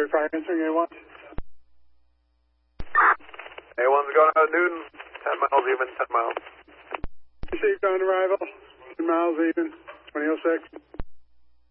Fire answering A1. A1's going out of Newton, 10 miles even, 10 miles. Received on arrival, 10 miles even, 2006.